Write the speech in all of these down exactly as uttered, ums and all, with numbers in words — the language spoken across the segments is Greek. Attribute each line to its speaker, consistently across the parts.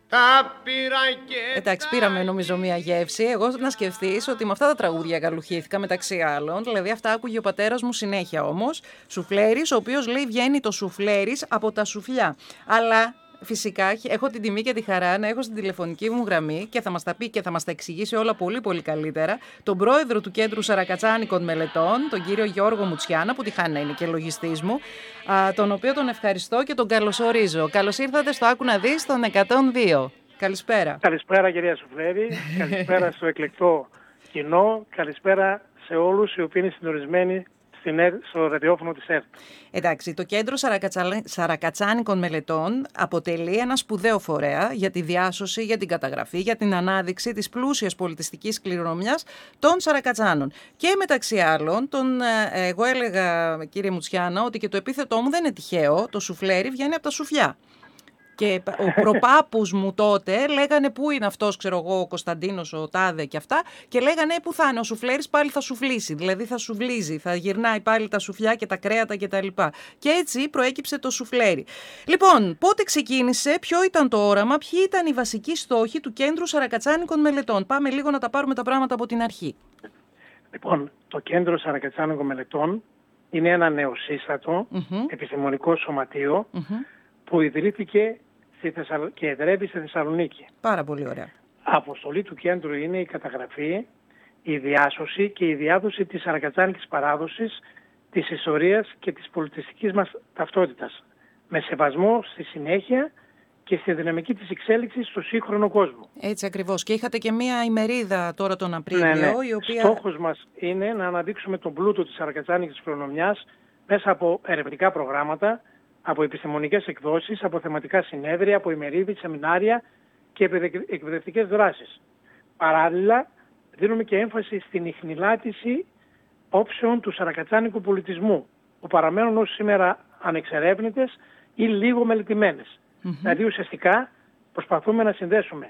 Speaker 1: Τα πήρα και
Speaker 2: Εντάξει, πήραμε νομίζω μία γεύση. Εγώ να σκεφτείς ότι με αυτά τα τραγούδια καλουχήθηκα μεταξύ άλλων. Δηλαδή, αυτά άκουγε ο πατέρας μου συνέχεια όμως. Σουφλέρης, ο οποίος λέει βγαίνει το σουφλέρης από τα σουφλιά. Αλλά φυσικά έχω την τιμή και τη χαρά να έχω στην τηλεφωνική μου γραμμή και θα μας τα πει και θα μας τα εξηγήσει όλα πολύ πολύ καλύτερα τον πρόεδρο του Κέντρου Σαρακατσάνικων Μελετών, τον κύριο Γιώργο Μουτσιάνα, που τυχάνει να είναι και λογιστής μου, τον οποίο τον ευχαριστώ και τον καλωσορίζω. Καλώς ήρθατε στο Άκου να δεις των εκατόν δύο. Καλησπέρα.
Speaker 3: Καλησπέρα κυρία Σουφλέρη, καλησπέρα στο εκλεκτό κοινό, καλησπέρα σε όλους οι οποίοι είναι συντονισμένοι στο ραδιόφωνο της ΕΡΤ.
Speaker 2: Εντάξει, το Κέντρο Σαρακατσα... Σαρακατσάνικων Μελετών αποτελεί ένα σπουδαίο φορέα για τη διάσωση, για την καταγραφή, για την ανάδειξη της πλούσιας πολιτιστικής κληρονομιάς των Σαρακατσάνων. Και μεταξύ άλλων, τον, εγώ έλεγα, κύριε Μουτσιάνα, ότι και το επίθετό μου δεν είναι τυχαίο, το σουφλέρι βγαίνει από τα σουφλιά. Και ο προπάπους μου τότε λέγανε πού είναι αυτός, ξέρω εγώ, ο Κωνσταντίνος, ο Τάδε και αυτά, και λέγανε πού θα είναι ο σουφλέρης, πάλι θα σουφλήσει. Δηλαδή θα σουβλίζει, θα γυρνάει πάλι τα σουφλιά και τα κρέατα κτλ. Και, και έτσι προέκυψε το σουφλέρι. Λοιπόν, πότε ξεκίνησε, ποιο ήταν το όραμα, ποιοι ήταν οι βασικοί στόχοι του Κέντρου Σαρακατσάνικων Μελετών? Πάμε λίγο να τα πάρουμε τα πράγματα από την αρχή.
Speaker 3: Λοιπόν, το Κέντρο Σαρακατσάνικων Μελετών είναι ένα νεοσύστατο mm-hmm. επιστημονικό σωματείο mm-hmm. που ιδρύθηκε και εδρεύει στη Θεσσαλονίκη.
Speaker 2: Πάρα πολύ ωραία.
Speaker 3: Αποστολή του κέντρου είναι η καταγραφή, η διάσωση και η διάδοση της σαρακατσάνικης παράδοσης, της ιστορίας και της πολιτιστικής μας ταυτότητας, με σεβασμό στη συνέχεια και στη δυναμική της εξέλιξης στο σύγχρονο κόσμο.
Speaker 2: Έτσι ακριβώς. Και είχατε και μία ημερίδα τώρα τον Απρίλιο,
Speaker 3: ναι, ναι.
Speaker 2: η οποία...
Speaker 3: Στόχος μας είναι να αναδείξουμε τον πλούτο της σαρακατσάνικης κληρονομιάς μέσα από ερευνητικά προγράμματα, από επιστημονικές εκδόσεις, από θεματικά συνέδρια, από ημερίδες, σεμινάρια και εκπαιδευτικές δράσεις. Παράλληλα, δίνουμε και έμφαση στην ιχνηλάτηση όψεων του σαρακατσάνικου πολιτισμού, που παραμένουν ως σήμερα ανεξερεύνητες ή λίγο μελετημένες. Mm-hmm. Δηλαδή, ουσιαστικά, προσπαθούμε να συνδέσουμε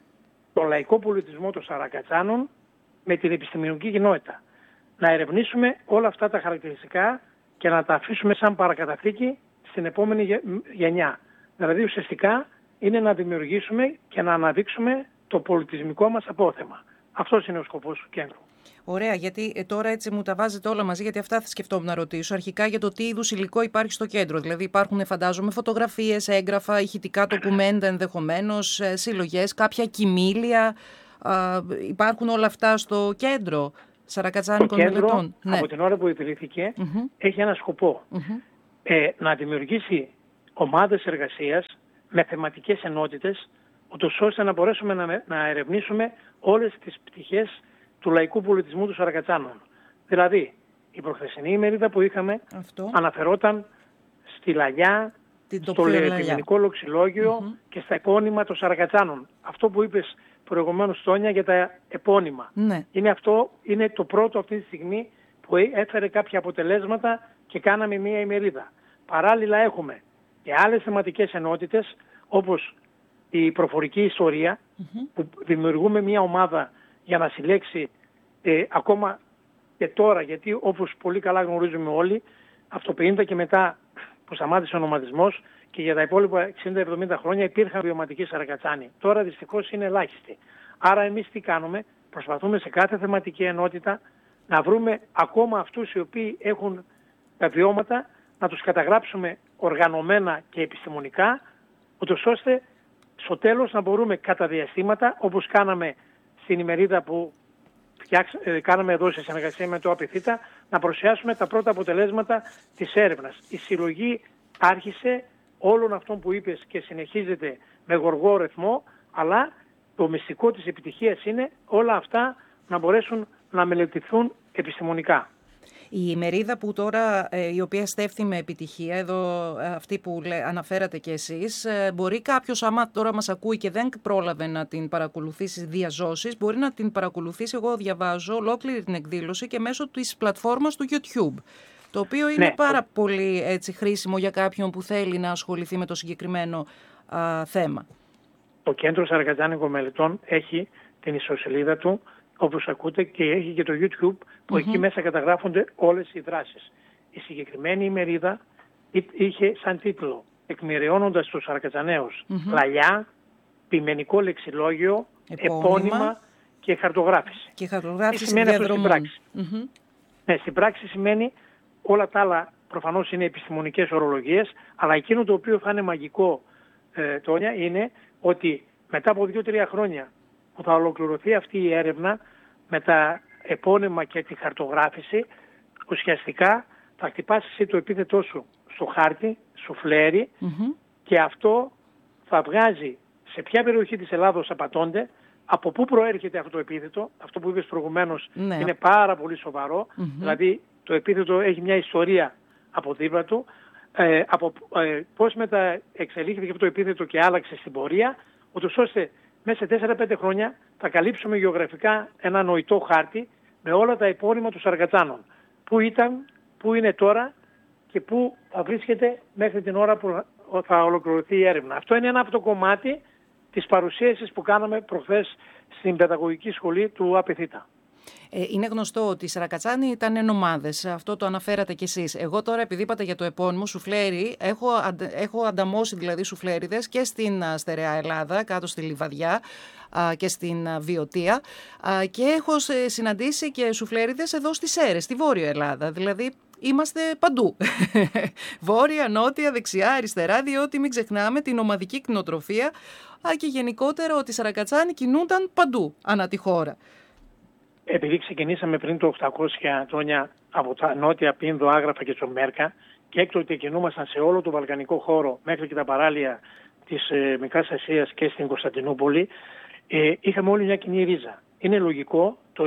Speaker 3: τον λαϊκό πολιτισμό των Σαρακατσάνων με την επιστημονική κοινότητα. Να ερευνήσουμε όλα αυτά τα χαρακτηριστικά και να τα αφήσουμε σαν παρακαταθήκη στην επόμενη γενιά. Δηλαδή ουσιαστικά είναι να δημιουργήσουμε και να αναδείξουμε το πολιτισμικό μας απόθεμα. Αυτός είναι ο σκοπός του κέντρου.
Speaker 2: Ωραία, γιατί ε, τώρα έτσι μου τα βάζετε όλα μαζί, γιατί αυτά θα σκεφτόμουν να ρωτήσω. Αρχικά για το τι είδους υλικό υπάρχει στο κέντρο. Δηλαδή υπάρχουν, φαντάζομαι, φωτογραφίες, έγγραφα, ηχητικά ντοκουμέντα ενδεχομένως, ε, συλλογές, κάποια κοιμήλια. Ε, υπάρχουν όλα αυτά στο κέντρο Σαρακατσάνικων Μελετών.
Speaker 3: Το κέντρο, ναι. από την ώρα που ιδρύθηκε, mm-hmm. έχει ένα σκοπό. Mm-hmm. Ε, να δημιουργήσει ομάδες εργασίας με θεματικές ενότητες, ούτως ώστε να μπορέσουμε να, να ερευνήσουμε όλες τις πτυχές του λαϊκού πολιτισμού του Σαρακατσάνων. Δηλαδή, η προχθεσινή ημερίδα που είχαμε αυτό αναφερόταν στη λαγιά, την στο ελληνικό λοξιλόγιο mm-hmm. και στα επώνυμα των Σαρακατσάνων. Αυτό που είπες προηγουμένως, Τόνια, για τα επώνυμα. Ναι. Είναι αυτό, είναι το πρώτο αυτή τη στιγμή που έφερε κάποια αποτελέσματα και κάναμε μία ημερίδα. Παράλληλα έχουμε και άλλες θεματικές ενότητες, όπως η προφορική ιστορία, mm-hmm. που δημιουργούμε μία ομάδα για να συλλέξει ε, ακόμα και τώρα, γιατί όπως πολύ καλά γνωρίζουμε όλοι, από το πενήντα και μετά που σταμάτησε ο νομαδισμός και για τα υπόλοιπα εξήντα εβδομήντα χρόνια υπήρχαν βιωματικοί Σαρακατσάνοι. Τώρα δυστυχώς είναι ελάχιστοι. Άρα εμείς τι κάνουμε? Προσπαθούμε σε κάθε θεματική ενότητα να βρούμε ακόμα αυτούς οι οποίοι έχουν τα βιώματα, να τους καταγράψουμε οργανωμένα και επιστημονικά, ούτως ώστε στο τέλος να μπορούμε κατά διαστήματα, όπως κάναμε στην ημερίδα που φτιάξ, ε, κάναμε εδώ σε συνεργασία με το ΑΠΕΘΙΤΑ, να παρουσιάσουμε τα πρώτα αποτελέσματα της έρευνας. Η συλλογή άρχισε όλων αυτών που είπες και συνεχίζεται με γοργό ρυθμό, αλλά το μυστικό της επιτυχίας είναι όλα αυτά να μπορέσουν να μελετηθούν επιστημονικά.
Speaker 2: Η ημερίδα που τώρα, η οποία στέφθη με επιτυχία, εδώ αυτή που αναφέρατε και εσείς, μπορεί κάποιος, άμα τώρα μας ακούει και δεν πρόλαβε να την παρακολουθήσει διαζώσεις, μπορεί να την παρακολουθήσει, εγώ διαβάζω ολόκληρη την εκδήλωση και μέσω της πλατφόρμας του YouTube, το οποίο είναι ναι. πάρα πολύ έτσι, χρήσιμο για κάποιον που θέλει να ασχοληθεί με το συγκεκριμένο α, θέμα.
Speaker 3: Το Κέντρο Σαρακατσάνικων Μελετών έχει την ιστοσελίδα του, όπως ακούτε, και έχει και το YouTube που mm-hmm. εκεί μέσα καταγράφονται όλες οι δράσεις. Η συγκεκριμένη ημερίδα είχε σαν τίτλο «Εκμοιραιώνοντας τους Σαρακατσαναίους mm-hmm. λαλιά, ποιμενικό λεξιλόγιο,
Speaker 2: επώνυμα,
Speaker 3: επώνυμα και χαρτογράφηση.
Speaker 2: Και χαρτογράφηση
Speaker 3: σημαίνει αυτό στην πράξη.
Speaker 2: Mm-hmm.
Speaker 3: Ναι, στην πράξη σημαίνει όλα τα άλλα προφανώς είναι επιστημονικές ορολογίες, αλλά εκείνο το οποίο θα είναι μαγικό, ε, Τόνια, είναι ότι μετά από δύο-τρία χρόνια που θα ολοκληρωθεί αυτή η έρευνα με τα επώνυμα και τη χαρτογράφηση, ουσιαστικά θα χτυπάς εσύ το επίθετό σου στο χάρτη, στο φλέρι, mm-hmm. και αυτό θα βγάζει σε ποια περιοχή της Ελλάδος απατώνται, από πού προέρχεται αυτό το επίθετο. Αυτό που είπες προηγουμένως, ναι, είναι πάρα πολύ σοβαρό. Mm-hmm. Δηλαδή το επίθετο έχει μια ιστορία από δίπλα του, ε, από ε, πώς μετά εξελίχθηκε αυτό το επίθετο και άλλαξε στην πορεία, ούτως ώστε μέσα σε τέσσερα πέντε χρόνια θα καλύψουμε γεωγραφικά ένα νοητό χάρτη με όλα τα επώνυμα των Σαρακατσάνων. Πού ήταν, πού είναι τώρα και πού θα βρίσκεται μέχρι την ώρα που θα ολοκληρωθεί η έρευνα. Αυτό είναι ένα από το κομμάτι της παρουσίασης που κάναμε προχθές στην Παιδαγωγική Σχολή του ΑΠΕΘΙΤΑ.
Speaker 2: Ε, είναι γνωστό ότι οι Σαρακατσάνοι ήταν εν ομάδες. Αυτό το αναφέρατε κι εσείς. Εγώ τώρα, επειδή είπατε για το επώνυμο σουφλέρι, έχω, έχω ανταμώσει δηλαδή σουφλέριδες και στην στερεά Ελλάδα, κάτω στη Λιβαδιά α, και στην Βιωτία, α, και έχω συναντήσει και σουφλέριδες εδώ στις Σέρρες, στη Βόρεια Ελλάδα. Δηλαδή είμαστε παντού. Βόρεια, νότια, δεξιά, αριστερά, διότι μην ξεχνάμε την ομαδική κτηνοτροφία α, και γενικότερα ότι οι Σαρακατσάνοι κινούνταν παντού, ανά τη χώρα.
Speaker 3: Επειδή ξεκινήσαμε πριν το οκτακόσια χρόνια από τα νότια Πίνδο, Άγραφα και Τσομέρκα και έκτοτε κινούμασταν σε όλο το βαλκανικό χώρο μέχρι και τα παράλια της ε, Μικράς Ασίας και στην Κωνσταντινούπολη, ε, είχαμε όλη μια κοινή ρίζα. Είναι λογικό το,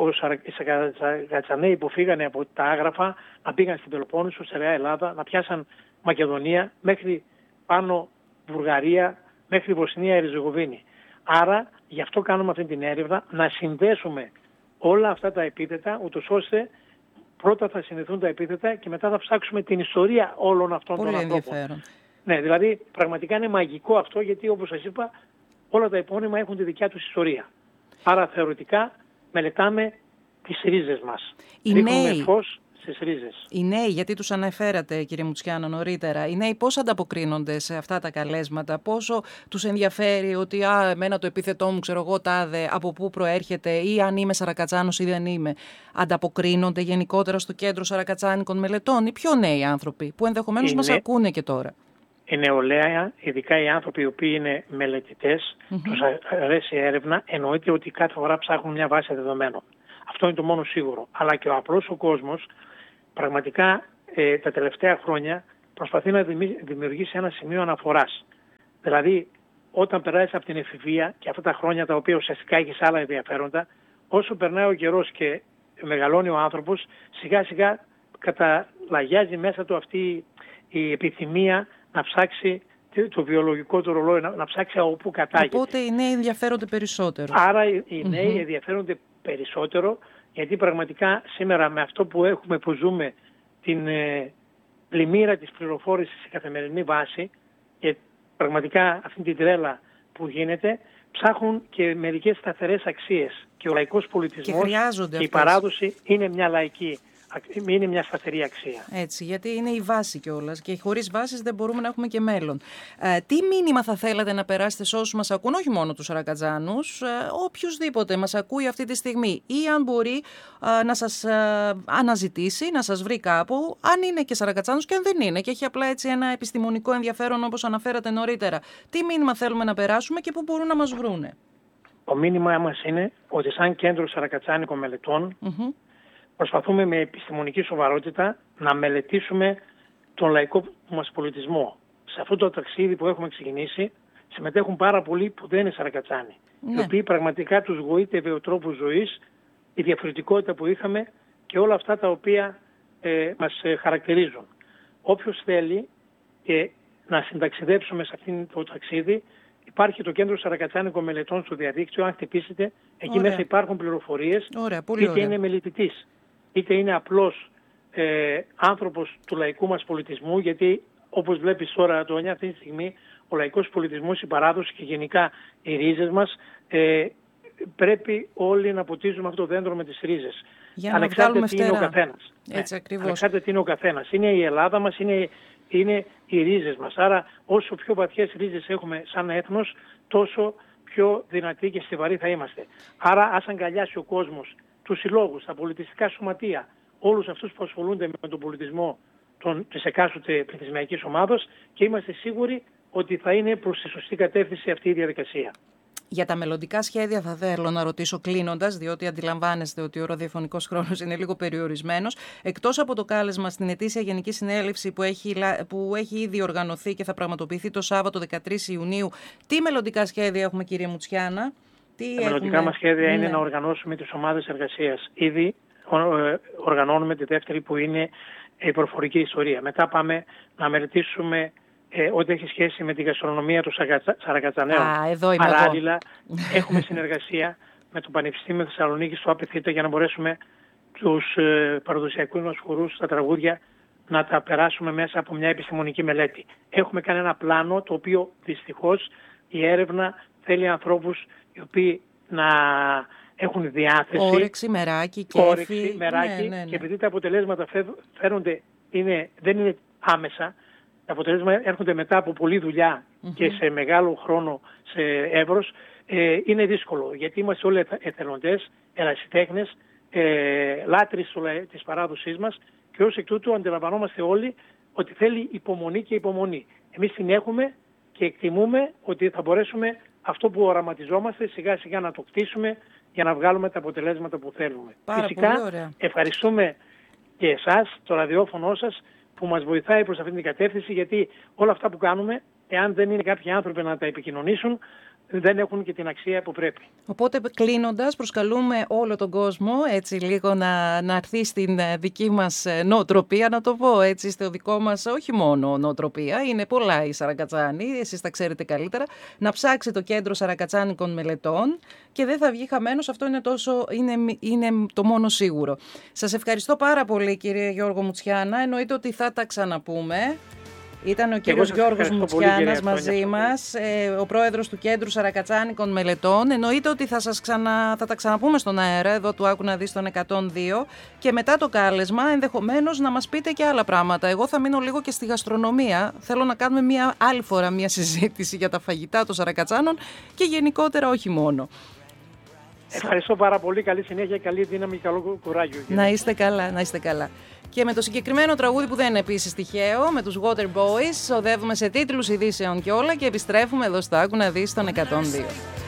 Speaker 3: οι Σαρακατσαναίοι που φύγανε από τα Άγραφα να πήγαν στην Πελοπόννησο, στερεά Ελλάδα, να πιάσαν Μακεδονία μέχρι πάνω Βουλγαρία, μέχρι Βοσνία Ερζεγοβίνη. Άρα γι' αυτό κάνουμε αυτή την έρευνα, να συνδέσουμε όλα αυτά τα επίθετα, ούτως ώστε πρώτα θα συνδεθούν τα επίθετα και μετά θα ψάξουμε την ιστορία όλων αυτών
Speaker 2: Πολύ
Speaker 3: των ανθρώπων.
Speaker 2: Ενδιαφέρον.
Speaker 3: Ναι, δηλαδή πραγματικά είναι μαγικό αυτό, γιατί όπως σας είπα όλα τα επώνυμα έχουν τη δικιά τους ιστορία. Άρα θεωρητικά μελετάμε τις ρίζες μας.
Speaker 2: Οι
Speaker 3: Ρίχνουμε
Speaker 2: νέοι,
Speaker 3: φως στις ρίζες.
Speaker 2: Οι νέοι, γιατί τους αναφέρατε κύριε Μουτσιάνο νωρίτερα, οι νέοι πώς ανταποκρίνονται σε αυτά τα καλέσματα, πόσο τους ενδιαφέρει ότι α, εμένα το επίθετό μου ξέρω εγώ τάδε από πού προέρχεται ή αν είμαι Σαρακατσάνος ή δεν είμαι. Ανταποκρίνονται γενικότερα στο κέντρο Σαρακατσάνικων μελετών οι πιο νέοι άνθρωποι που ενδεχομένως μας ακούνε και τώρα?
Speaker 3: Η νεολαία, ειδικά οι άνθρωποι οι οποίοι είναι μελετητές, mm-hmm. τους αρέσει η έρευνα, εννοείται ότι κάθε φορά ψάχνουν μια βάση δεδομένων. Αυτό είναι το μόνο σίγουρο. Αλλά και ο απλός ο κόσμος πραγματικά ε, τα τελευταία χρόνια προσπαθεί να δημιουργήσει ένα σημείο αναφοράς. Δηλαδή, όταν περάσεις από την εφηβεία και αυτά τα χρόνια τα οποία ουσιαστικά έχεις άλλα ενδιαφέροντα, όσο περνάει ο καιρός και μεγαλώνει ο άνθρωπος, σιγά σιγά καταλαγιάζει μέσα του αυτή η επιθυμία να ψάξει το βιολογικό του ρολόι, να, να ψάξει από πού κατάγεται.
Speaker 2: Οπότε οι νέοι ενδιαφέρονται περισσότερο.
Speaker 3: Άρα οι νέοι mm-hmm. ενδιαφέρονται περισσότερο, γιατί πραγματικά σήμερα με αυτό που έχουμε, που ζούμε, την ε, πλημμύρα της πληροφόρησης σε καθημερινή βάση και πραγματικά αυτή την τρέλα που γίνεται, ψάχνουν και μερικές σταθερές αξίες. Και ο λαϊκός πολιτισμός και, και η παράδοση είναι μια λαϊκή, είναι μια σταθερή αξία.
Speaker 2: Έτσι, γιατί είναι η βάση κιόλας και χωρίς βάσεις δεν μπορούμε να έχουμε και μέλλον. Ε, τι μήνυμα θα θέλατε να περάσετε σε όσους μας ακούν, όχι μόνο τους Σαρακατσάνους, ε, οποιουσδήποτε μας ακούει αυτή τη στιγμή ή αν μπορεί ε, να σας ε, αναζητήσει, να σας βρει κάπου, αν είναι και Σαρακατσάνος και αν δεν είναι και έχει απλά έτσι ένα επιστημονικό ενδιαφέρον όπως αναφέρατε νωρίτερα. Τι μήνυμα θέλουμε να περάσουμε και πού μπορούν να μας βρούνε?
Speaker 3: Το μήνυμά μας είναι ότι σαν κέντρο Σαρακατσάνικων μελετών mm-hmm. προσπαθούμε με επιστημονική σοβαρότητα να μελετήσουμε τον λαϊκό μας πολιτισμό. Σε αυτό το ταξίδι που έχουμε ξεκινήσει συμμετέχουν πάρα πολλοί που δεν είναι Σαρακατσάνοι. Ναι. Οι οποίοι πραγματικά τους γοήτευε ο τρόπος ζωής, η διαφορετικότητα που είχαμε και όλα αυτά τα οποία ε, μας ε, χαρακτηρίζουν. Όποιος θέλει ε, να συνταξιδέψουμε σε αυτό το ταξίδι, υπάρχει το Κέντρο Σαρακατσάνικων Μελετών στο διαδίκτυο. Αν χτυπήσετε, εκεί ωραία. Μέσα υπάρχουν πληροφορίες,
Speaker 2: ωραία, πολύ
Speaker 3: είτε
Speaker 2: ωραία.
Speaker 3: είναι μελετητής, είτε είναι απλός ε, άνθρωπος του λαϊκού μας πολιτισμού, γιατί όπως βλέπεις τώρα, Αντώνια, αυτή τη στιγμή ο λαϊκός πολιτισμός, η παράδοση και γενικά οι ρίζες μας, ε, πρέπει όλοι να ποτίζουμε αυτό το δέντρο με τις ρίζες.
Speaker 2: Για να βγάλουμε
Speaker 3: τι είναι ο καθένας.
Speaker 2: Έτσι,
Speaker 3: ναι,
Speaker 2: ακριβώς.
Speaker 3: Ανεξάρτητα τι είναι ο καθένας. Είναι η Ελλάδα μας, είναι, είναι οι ρίζες μας. Άρα όσο πιο βαθιές ρίζες έχουμε σαν έθνος, τόσο πιο δυνατοί και στιβαροί θα είμαστε. Άρα ας αγκαλιάσει ο κόσμος τους συλλόγους, τα πολιτιστικά σωματεία, όλους αυτούς που ασχολούνται με τον πολιτισμό των, της εκάστοτε πληθυσμιακής ομάδος και είμαστε σίγουροι ότι θα είναι προς τη σωστή κατεύθυνση αυτή η διαδικασία.
Speaker 2: Για τα μελλοντικά σχέδια θα θέλω να ρωτήσω κλείνοντας, διότι αντιλαμβάνεστε ότι ο ραδιοφωνικός χρόνος είναι λίγο περιορισμένος. Εκτός από το κάλεσμα στην ετήσια Γενική Συνέλευση που έχει, που έχει ήδη οργανωθεί και θα πραγματοποιηθεί το Σάββατο δεκατρείς Ιουνίου, τι μελλοντικά σχέδια έχουμε, κυρία Μουτσιάνα? Τι
Speaker 3: τα μελλοντικά έχουμε... μας σχέδια ναι. είναι να οργανώσουμε τις ομάδες εργασίας. Ήδη οργανώνουμε τη δεύτερη που είναι η προφορική ιστορία. Μετά πάμε να μελετήσουμε Ε, ό,τι έχει σχέση με τη γαστρονομία του Σαρακατσαναίων. Παράλληλα, έχουμε συνεργασία με το Πανεπιστήμιο Θεσσαλονίκης, το ΑΠΕΘΙΤΑ, για να μπορέσουμε τους ε, παραδοσιακούς μας χορούς, τα τραγούδια, να τα περάσουμε μέσα από μια επιστημονική μελέτη. Έχουμε κάνει ένα πλάνο, το οποίο δυστυχώς η έρευνα θέλει ανθρώπους οι οποίοι να έχουν διάθεση.
Speaker 2: Όρεξη, μεράκι, κέφι.
Speaker 3: Όρεξη, μεράκι, ναι, ναι, ναι. Και επειδή τα αποτελέσματα φέρονται, είναι, δεν είναι άμεσα, τα αποτελέσματα έρχονται μετά από πολλή δουλειά mm-hmm. και σε μεγάλο χρόνο σε εύρος, ε, είναι δύσκολο. Γιατί είμαστε όλοι εθελοντές, ερασιτέχνες, ε, λάτρεις της παράδοσής μας και ως εκ τούτου αντιλαμβανόμαστε όλοι ότι θέλει υπομονή και υπομονή. Εμείς την έχουμε και εκτιμούμε ότι θα μπορέσουμε αυτό που οραματιζόμαστε σιγά σιγά να το κτίσουμε για να βγάλουμε τα αποτελέσματα που θέλουμε.
Speaker 2: Πάρα
Speaker 3: Φυσικά ευχαριστούμε και εσάς, το ραδιόφωνο σας, που μας βοηθάει προς αυτήν την κατεύθυνση, γιατί όλα αυτά που κάνουμε, εάν δεν είναι κάποιοι άνθρωποι να τα επικοινωνήσουν, δεν έχουν και την αξία που πρέπει.
Speaker 2: Οπότε κλείνοντας, προσκαλούμε όλο τον κόσμο έτσι λίγο να, να έρθει στην δική μας νοοτροπία, να το πω έτσι, στο δικό μας, όχι μόνο νοοτροπία, είναι πολλά οι Σαρακατσάνοι, εσείς τα ξέρετε καλύτερα, να ψάξει το Κέντρο Σαρακατσάνικων Μελετών και δεν θα βγει χαμένος, αυτό είναι, τόσο, είναι, είναι το μόνο σίγουρο. Σας ευχαριστώ πάρα πολύ, κύριε Γιώργο Μουτσιάνα, εννοείται ότι θα τα ξαναπούμε. Ήταν ο κύριος Γιώργος Μουτσιάνας μαζί μας, ε, ο πρόεδρος του Κέντρου Σαρακατσάνικων Μελετών. Εννοείται ότι θα, σας ξανα, θα τα ξαναπούμε στον αέρα, εδώ του Άκου να δεις τον εκατόν δύο, και μετά το κάλεσμα ενδεχομένως να μας πείτε και άλλα πράγματα. Εγώ θα μείνω λίγο και στη γαστρονομία. Θέλω να κάνουμε μια άλλη φορά μια συζήτηση για τα φαγητά των Σαρακατσάνων και γενικότερα όχι μόνο.
Speaker 3: Ευχαριστώ πάρα πολύ. Καλή συνέχεια, καλή δύναμη, καλό κουράγιο.
Speaker 2: Να είστε καλά, να είστε καλά. Και με το συγκεκριμένο τραγούδι που δεν είναι επίσης τυχαίο, με τους Water Boys, οδεύουμε σε τίτλους ειδήσεων και όλα και επιστρέφουμε εδώ στο Άκου να δεις τον εκατόν δύο.